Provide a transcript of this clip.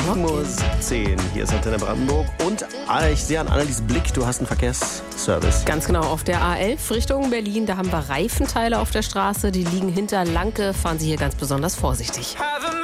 7:10 Uhr. Hier ist Antenne Brandenburg. Und ich sehe an Annelies Blick, du hast einen Verkehrsservice. Ganz genau, auf der A11 Richtung Berlin, da haben wir Reifenteile auf der Straße, die liegen hinter Lanke, fahren Sie hier ganz besonders vorsichtig.